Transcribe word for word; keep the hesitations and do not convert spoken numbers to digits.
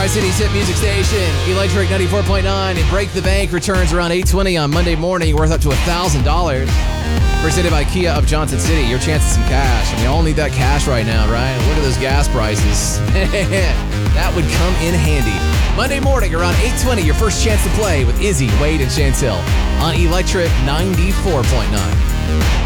Tri-City's hit music station, Electric ninety-four point nine, and Break the Bank returns around eight twenty on Monday morning, worth up to one thousand dollars. Presented by Kia of Johnson City, your chance at some cash. And we all need that cash right now, right? Look at those gas prices. That would come in handy. Monday morning around eight twenty, your first chance to play with Izzy, Wade, and Chantel on Electric ninety-four point nine.